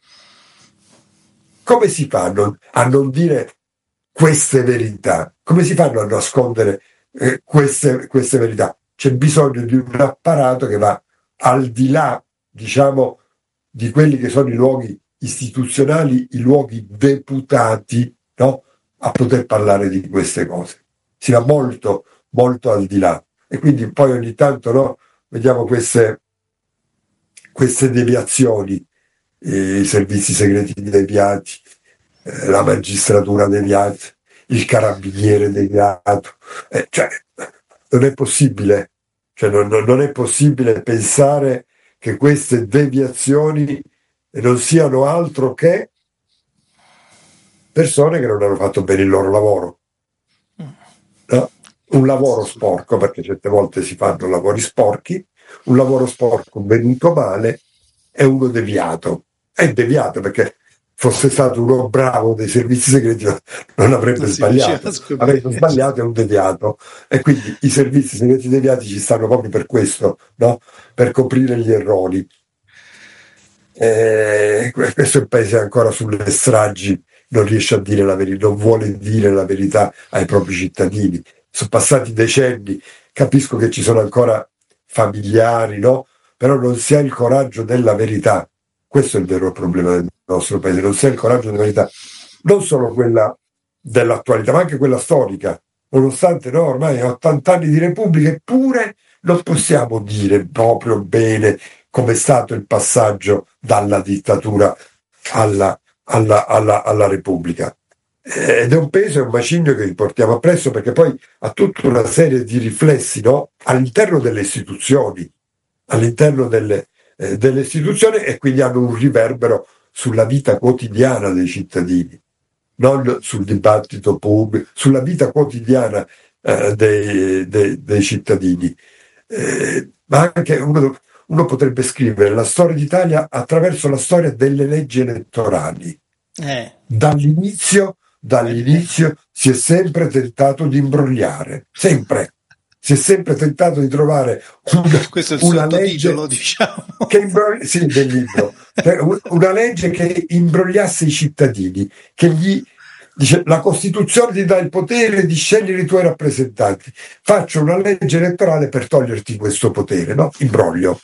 Come si fanno a non dire queste verità? Come si fanno a nascondere queste verità? C'è bisogno di un apparato che va al di là, diciamo, di quelli che sono i luoghi istituzionali, i luoghi deputati, no? A poter parlare di queste cose. Si va molto, molto al di là. E quindi poi ogni tanto, no, vediamo queste deviazioni, i servizi segreti deviati, la magistratura deviata, il carabiniere deviato. Cioè, non è possibile. Cioè, non è possibile pensare che queste deviazioni non siano altro che persone che non hanno fatto bene il loro lavoro. No? Un lavoro sporco, perché certe volte si fanno lavori sporchi, un lavoro sporco venuto male è uno deviato. È deviato perché fosse stato uno bravo dei servizi segreti non avrebbe sbagliato. Avrebbe sbagliato, è un deviato. E quindi i servizi segreti deviati ci stanno proprio per questo, no? Per coprire gli errori. Questo è il paese ancora sulle stragi, non riesce a dire la verità, non vuole dire la verità ai propri cittadini. Sono passati decenni, capisco che ci sono ancora familiari, no? Però non si ha il coraggio della verità. Questo è il vero problema del nostro paese, non si ha il coraggio della verità, non solo quella dell'attualità, ma anche quella storica. Nonostante, no, ormai 80 anni di Repubblica, eppure non possiamo dire proprio bene come è stato il passaggio dalla dittatura alla Repubblica. Ed è un peso e un macigno che portiamo appresso, perché poi ha tutta una serie di riflessi, no? All'interno delle istituzioni, delle istituzioni, e quindi hanno un riverbero sulla vita quotidiana dei cittadini, non sul dibattito pubblico, sulla vita quotidiana dei cittadini. Ma anche uno potrebbe scrivere la storia d'Italia attraverso la storia delle leggi elettorali. Dall'inizio si è sempre tentato di imbrogliare, sempre. Si è sempre tentato di trovare una legge, diciamo, che sì, del libro, una legge che imbrogliasse i cittadini, che gli dice: la Costituzione ti dà il potere di scegliere i tuoi rappresentanti, faccio una legge elettorale per toglierti questo potere, no? Imbroglio.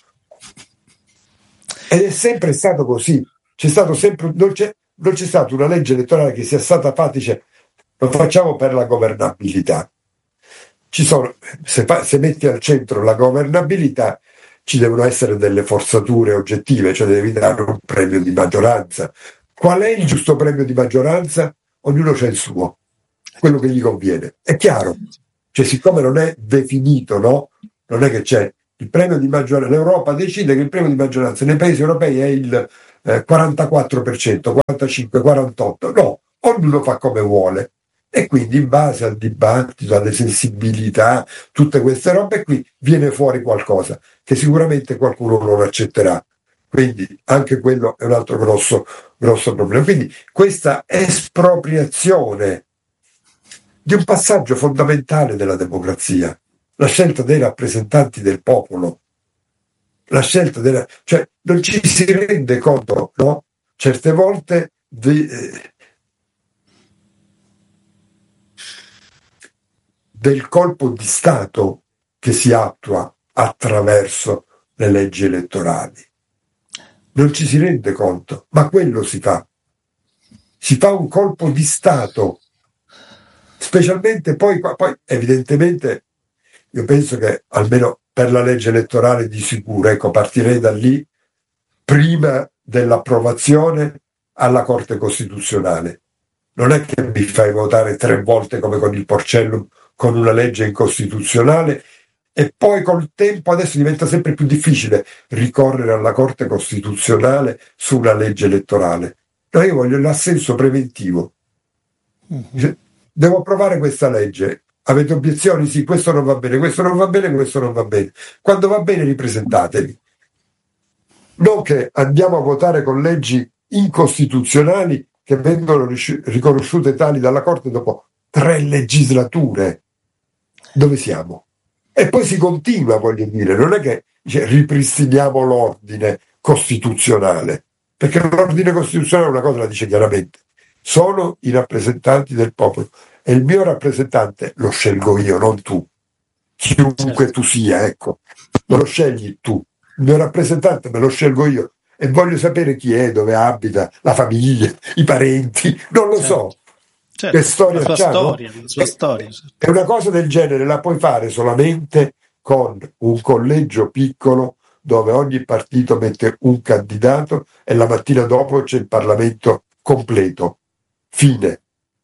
Ed è sempre stato così. Non c'è stata una legge elettorale che sia stata fatta, dice: lo facciamo per la governabilità. se metti al centro la governabilità, ci devono essere delle forzature oggettive, cioè devi dare un premio di maggioranza. Qual è il giusto premio di maggioranza? Ognuno c'è il suo, quello che gli conviene. È chiaro, cioè siccome non è definito, no? Non è che c'è il premio di maggioranza, l'Europa decide che il premio di maggioranza nei paesi europei è il 44%, 45, 48, no, ognuno fa come vuole. E quindi in base al dibattito, alle sensibilità, tutte queste robe qui, viene fuori qualcosa che sicuramente qualcuno non accetterà. Quindi anche quello è un altro grosso problema. Quindi questa espropriazione di un passaggio fondamentale della democrazia, la scelta dei rappresentanti del popolo, cioè non ci si rende conto, no? Certe volte del colpo di Stato che si attua attraverso le leggi elettorali. Non ci si rende conto, ma quello si fa. Si fa un colpo di Stato, specialmente poi evidentemente io penso che almeno per la legge elettorale di sicuro, ecco, partirei da lì, prima dell'approvazione alla Corte Costituzionale. Non è che mi fai votare 3 volte come con il Porcellum con una legge incostituzionale e poi col tempo adesso diventa sempre più difficile ricorrere alla Corte Costituzionale su una legge elettorale. No, io voglio l'assenso preventivo. Devo approvare questa legge. Avete obiezioni? Sì, questo non va bene, questo non va bene, questo non va bene. Quando va bene ripresentatevi. Non che andiamo a votare con leggi incostituzionali che vengono riconosciute tali dalla Corte dopo 3 legislature. Dove siamo? E poi si continua, voglio dire, non è che ripristiniamo l'ordine costituzionale, perché l'ordine costituzionale una cosa la dice chiaramente: sono i rappresentanti del popolo e il mio rappresentante lo scelgo io, non tu, chiunque tu sia, ecco, non lo scegli tu, il mio rappresentante me lo scelgo io e voglio sapere chi è, dove abita, la famiglia, i parenti, non lo so. Certo, che storia la sua c'ha, storia, no? la sua storia. E una cosa del genere la puoi fare solamente con un collegio piccolo dove ogni partito mette un candidato e la mattina dopo c'è il Parlamento completo. Fine.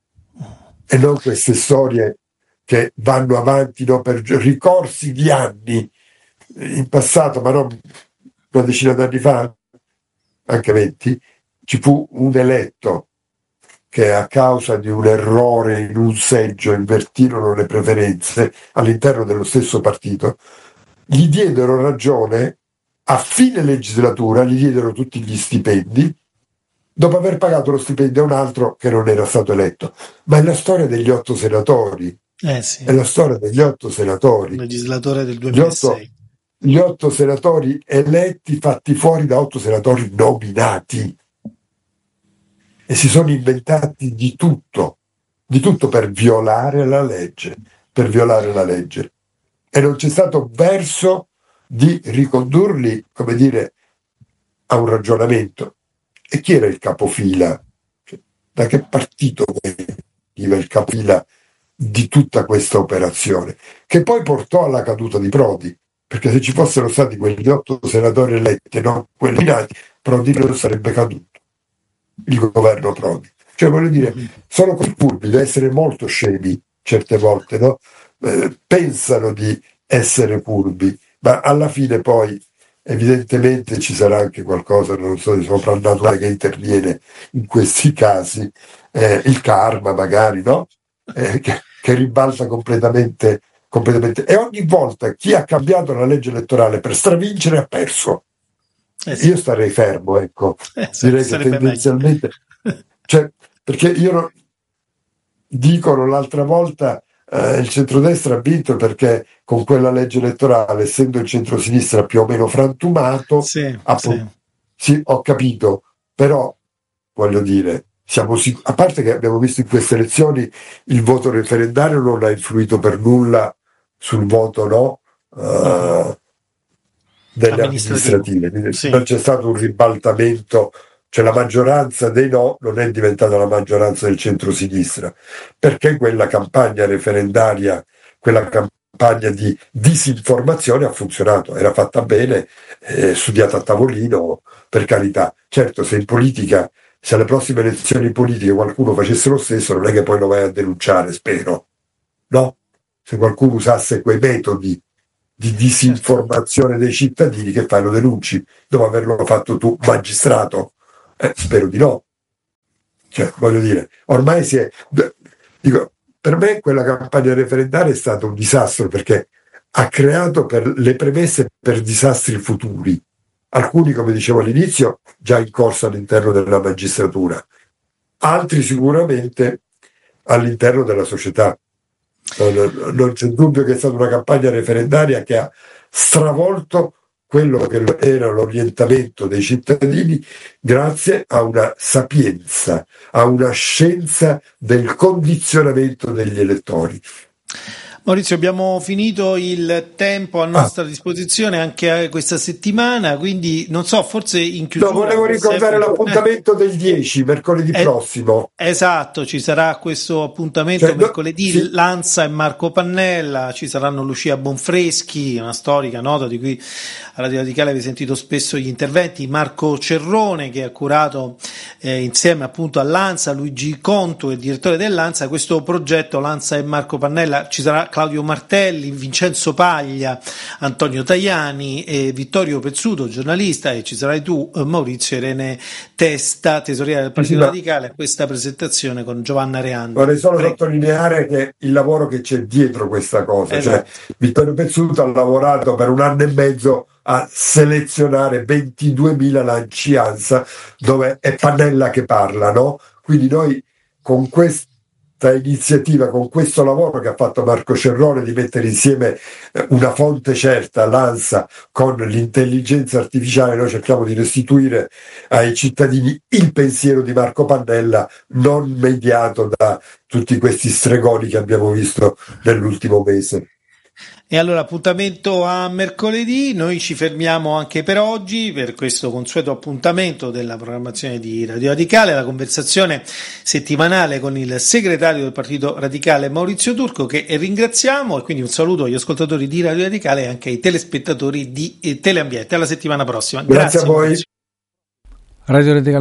E non queste storie che vanno avanti, no, per ricorsi di anni. In passato, ma non una decina d'anni fa, anche 20, ci fu un eletto che a causa di un errore in un seggio invertirono le preferenze all'interno dello stesso partito, gli diedero ragione, a fine legislatura gli diedero tutti gli stipendi, dopo aver pagato lo stipendio a un altro che non era stato eletto. Ma è la storia degli 8 senatori. Sì. È la storia degli 8 senatori. Legislatore del 2006. Gli 8 senatori eletti fatti fuori da 8 senatori nominati. E si sono inventati di tutto per violare la legge, E non c'è stato verso di ricondurli, come dire, a un ragionamento. E chi era il capofila? Da che partito veniva il capofila di tutta questa operazione? Che poi portò alla caduta di Prodi, perché se ci fossero stati quegli 8 senatori eletti e non quelli nominati, Prodi non sarebbe caduto. Il governo Prodi, cioè voglio dire, sono così furbi da essere molto scemi certe volte, no? Pensano di essere furbi, ma alla fine poi evidentemente ci sarà anche qualcosa, non so, di soprannaturale che interviene in questi casi, il karma magari, no? Che ribalta completamente. E ogni volta chi ha cambiato la legge elettorale per stravincere ha perso. Sì. Io starei fermo, ecco. Direi che tendenzialmente, cioè, perché dicono l'altra volta il centrodestra ha vinto perché con quella legge elettorale, essendo il centrosinistra più o meno frantumato, sì. Sì, ho capito, però voglio dire, a parte che abbiamo visto in queste elezioni il voto referendario non ha influito per nulla sul voto no delle amministrative. Sì. Non c'è stato un ribaltamento, cioè la maggioranza dei no non è diventata la maggioranza del centro-sinistra, perché quella campagna referendaria, quella campagna campagna di disinformazione ha funzionato, era fatta bene, studiata a tavolino, per carità. Certo, se in politica, se alle prossime elezioni politiche qualcuno facesse lo stesso, non è che poi lo vai a denunciare, spero, no? Se qualcuno usasse quei metodi di disinformazione dei cittadini, che fai, lo denunci dopo averlo fatto tu, magistrato? Spero di no. Cioè, voglio dire, ormai dico, per me quella campagna referendaria è stato un disastro, perché ha creato le premesse per disastri futuri, alcuni, come dicevo all'inizio, già in corso all'interno della magistratura, altri sicuramente all'interno della società. Non c'è dubbio che è stata una campagna referendaria che ha stravolto quello che era l'orientamento dei cittadini, grazie a una sapienza, a una scienza del condizionamento degli elettori. Maurizio, abbiamo finito il tempo a nostra disposizione anche questa settimana, quindi non so, forse in chiusura... No, volevo ricordare l'appuntamento del 10, mercoledì prossimo. Esatto, ci sarà questo appuntamento mercoledì, sì. Lanza e Marco Pannella, ci saranno Lucia Bonfreschi, una storica nota di cui a Radio Radicale avete sentito spesso gli interventi, Marco Cerrone, che ha curato insieme appunto a Lanza, Luigi Conto, il direttore dell'Lanza, questo progetto Lanza e Marco Pannella. Ci sarà Claudio Martelli, Vincenzo Paglia, Antonio Tajani e Vittorio Pezzuto, giornalista, e ci sarai tu, Maurizio Irene Testa, tesoriere del Partito Radicale, a questa presentazione con Giovanna Reandi. Vorrei solo sottolineare che il lavoro che c'è dietro questa cosa, esatto. Cioè Vittorio Pezzuto ha lavorato per 1 anno e mezzo a selezionare 22.000 lanci ANSA, dove è Pannella che parla, no? Quindi noi con questa iniziativa, con questo lavoro che ha fatto Marco Cerrone di mettere insieme una fonte certa, l'ANSA, con l'intelligenza artificiale, noi cerchiamo di restituire ai cittadini il pensiero di Marco Pannella, non mediato da tutti questi stregoni che abbiamo visto nell'ultimo mese. E allora appuntamento a mercoledì, noi ci fermiamo anche per oggi, per questo consueto appuntamento della programmazione di Radio Radicale, la conversazione settimanale con il segretario del Partito Radicale Maurizio Turco, che ringraziamo, e quindi un saluto agli ascoltatori di Radio Radicale e anche ai telespettatori di Teleambiente. Alla settimana prossima. Grazie a voi. Maurizio. Radio Radicale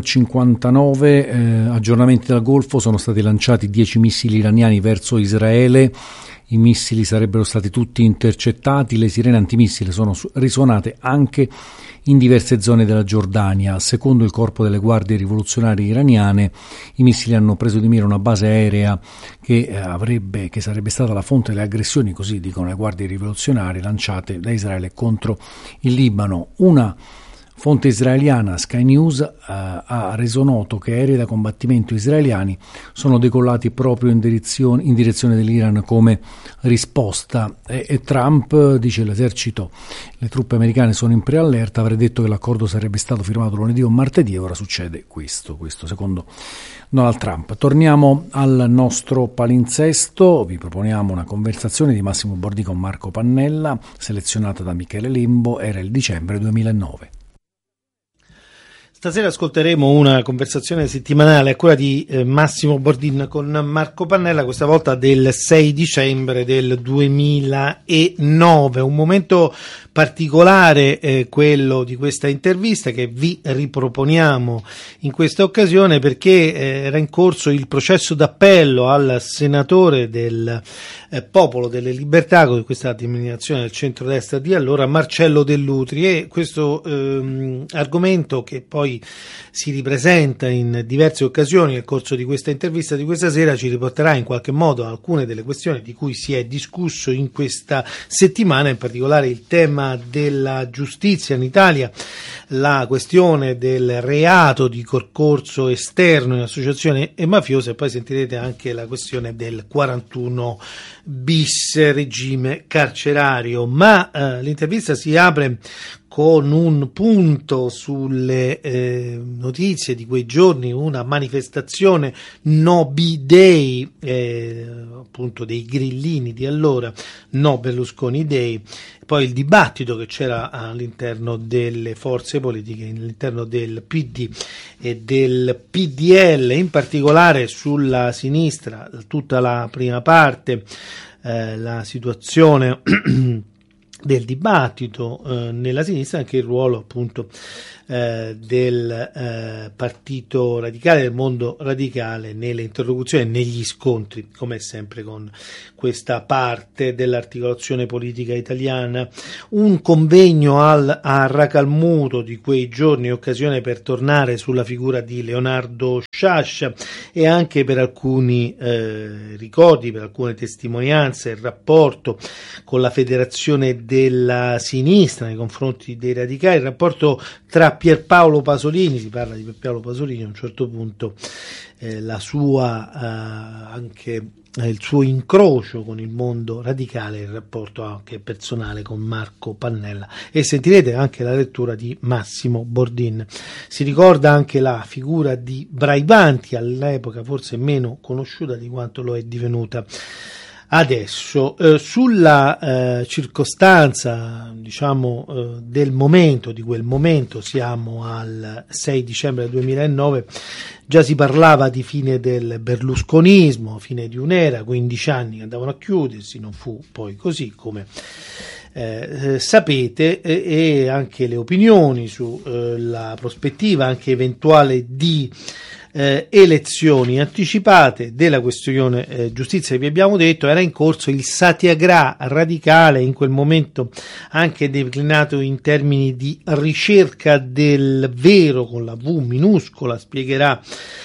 21:59, aggiornamenti dal Golfo, sono stati lanciati 10 missili iraniani verso Israele. I missili sarebbero stati tutti intercettati, le sirene antimissile sono risuonate anche in diverse zone della Giordania. Secondo il corpo delle guardie rivoluzionarie iraniane, i missili hanno preso di mira una base aerea che sarebbe stata la fonte delle aggressioni, così dicono le guardie rivoluzionarie, lanciate da Israele contro il Libano. Una fonte israeliana, Sky News, ha reso noto che aerei da combattimento israeliani sono decollati proprio in direzione dell'Iran come risposta. E Trump dice: l'esercito, le truppe americane sono in preallerta, avrei detto che l'accordo sarebbe stato firmato lunedì o martedì, e ora succede questo secondo Donald Trump. Torniamo al nostro palinsesto, vi proponiamo una conversazione di Massimo Bordi con Marco Pannella, selezionata da Michele Lembo, era il dicembre 2009. Stasera ascolteremo una conversazione settimanale a cura di Massimo Bordin con Marco Pannella, questa volta del 6 dicembre del 2009, un momento particolare quello di questa intervista che vi riproponiamo in questa occasione, perché era in corso il processo d'appello al senatore del Popolo delle Libertà, con questa denominazione del centrodestra di allora, Marcello Dell'Utri, e questo argomento, che poi si ripresenta in diverse occasioni nel corso di questa intervista di questa sera, ci riporterà in qualche modo a alcune delle questioni di cui si è discusso in questa settimana, in particolare il tema della giustizia in Italia, la questione del reato di concorso esterno in associazione mafiosa, e poi sentirete anche la questione del 41 bis regime carcerario. Ma l'intervista si apre con un punto sulle notizie di quei giorni, una manifestazione No B-Day, appunto dei grillini di allora, No Berlusconi Day, poi il dibattito che c'era all'interno delle forze politiche, all'interno del PD e del PDL, in particolare sulla sinistra, tutta la prima parte la situazione del dibattito nella sinistra, anche il ruolo appunto del partito radicale, del mondo radicale nelle interlocuzioni, negli scontri, come è sempre con questa parte dell'articolazione politica italiana. Un convegno a Racalmuto di quei giorni, occasione per tornare sulla figura di Leonardo Sciascia e anche per alcuni ricordi, per alcune testimonianze, il rapporto con la federazione della sinistra nei confronti dei radicali, il rapporto tra Pierpaolo Pasolini, si parla di Pierpaolo Pasolini a un certo punto, la sua anche il suo incrocio con il mondo radicale, il rapporto anche personale con Marco Pannella, e sentirete anche la lettura di Massimo Bordin. Si ricorda anche la figura di Braibanti, all'epoca forse meno conosciuta di quanto lo è divenuta adesso. Sulla circostanza, diciamo, del momento, di quel momento, siamo al 6 dicembre del 2009, già si parlava di fine del berlusconismo, fine di un'era, 15 anni che andavano a chiudersi, non fu poi così, come sapete, e anche le opinioni sulla prospettiva anche eventuale di elezioni anticipate della questione giustizia che vi abbiamo detto. Era in corso il satyagraha radicale, in quel momento anche declinato in termini di ricerca del vero con la V minuscola, spiegherà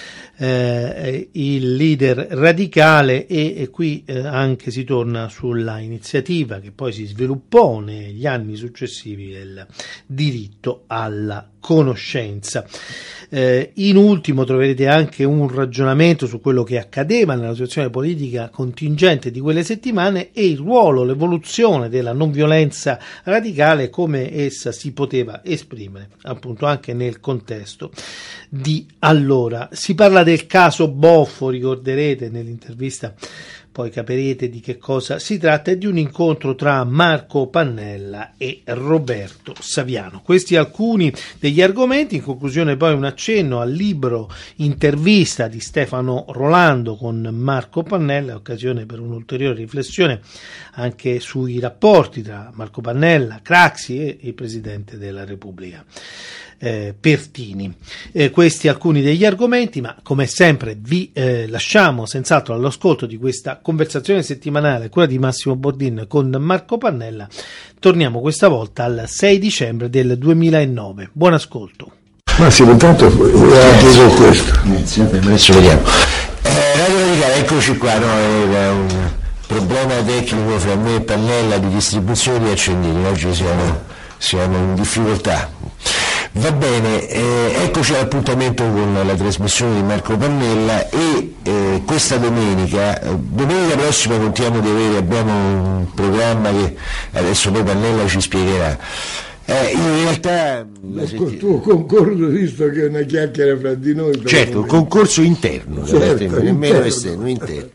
il leader radicale, e qui anche si torna sulla iniziativa che poi si sviluppò negli anni successivi del diritto alla conoscenza. In ultimo troverete anche un ragionamento su quello che accadeva nella situazione politica contingente di quelle settimane e il ruolo, l'evoluzione della non violenza radicale, come essa si poteva esprimere appunto anche nel contesto di allora. Si parla del caso Boffo, ricorderete nell'intervista, poi capirete di che cosa si tratta, e di un incontro tra Marco Pannella e Roberto Saviano. Questi alcuni degli argomenti. In conclusione poi un accenno al libro intervista di Stefano Rolando con Marco Pannella, occasione per un'ulteriore riflessione anche sui rapporti tra Marco Pannella, Craxi e il Presidente della Repubblica Pertini. Questi alcuni degli argomenti, ma come sempre vi lasciamo senz'altro all'ascolto di questa conversazione settimanale, quella di Massimo Bordin con Marco Pannella. Torniamo questa volta al 6 dicembre del 2009. Buon ascolto. Massimo, intanto chiedo questo. Adesso vediamo. Radio Radicale, eccoci qua, no? Era un problema tecnico fra me e Pannella di distribuzione di accendini. Oggi siamo in difficoltà. Va bene, eccoci all'appuntamento con la trasmissione di Marco Pannella e questa domenica prossima abbiamo un programma che adesso poi Pannella ci spiegherà. In realtà il tuo concorso, visto che è una chiacchiera fra di noi, certo, un concorso interno, certo, nemmeno esterno, interno.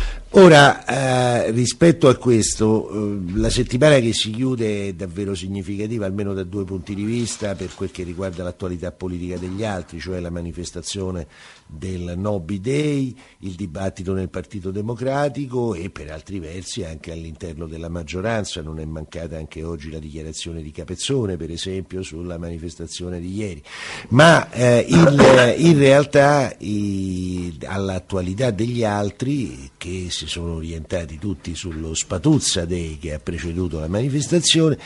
Ora, rispetto a questo, la settimana che si chiude è davvero significativa, almeno da due punti di vista, per quel che riguarda l'attualità politica degli altri, cioè la manifestazione del No B-Day, il dibattito nel Partito Democratico e per altri versi anche all'interno della maggioranza. Non è mancata anche oggi la dichiarazione di Capezzone, per esempio, sulla manifestazione di ieri. Ma in realtà all'attualità degli altri, che si sono orientati tutti sullo Spatuzza Day che ha preceduto la manifestazione,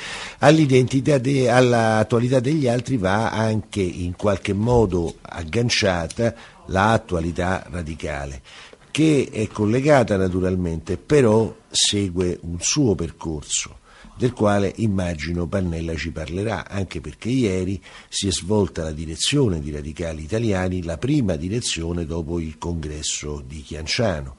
all'attualità degli altri va anche in qualche modo agganciata l'attualità radicale, che è collegata naturalmente, però segue un suo percorso, del quale immagino Pannella ci parlerà, anche perché ieri si è svolta la direzione di Radicali Italiani, la prima direzione dopo il congresso di Chianciano,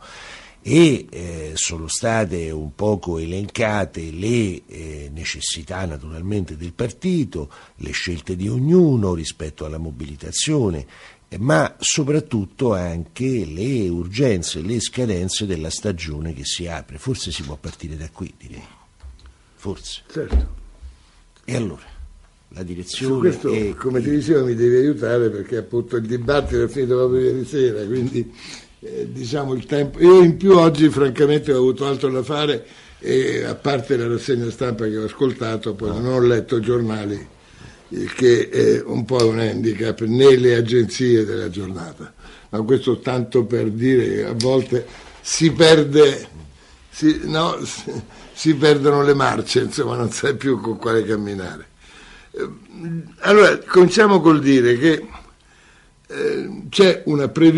e sono state un poco elencate le necessità naturalmente del partito, le scelte di ognuno rispetto alla mobilitazione, ma soprattutto anche le urgenze, le scadenze della stagione che si apre. Forse si può partire da qui, direi. Forse. Certo. E allora? La direzione. Su questo, come ti dicevo, mi devi aiutare, perché appunto il dibattito è finito proprio ieri sera, quindi diciamo il tempo. Io in più oggi francamente ho avuto altro da fare, e a parte la rassegna stampa che ho ascoltato, poi non ho letto giornali, che è un po' un handicap, né le agenzie della giornata. Ma questo tanto per dire che a volte si perdono le marce, insomma, non sai più con quale camminare. Allora, cominciamo col dire che c'è una previsione